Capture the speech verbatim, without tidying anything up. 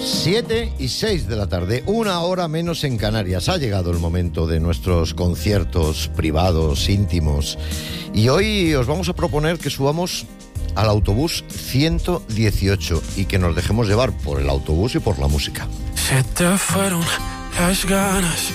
siete y seis de la tarde, una hora menos en Canarias. Ha llegado el momento de nuestros conciertos privados, íntimos. Y hoy os vamos a proponer que subamos al autobús ciento dieciocho y que nos dejemos llevar por el autobús y por la música. Se te fueron las ganas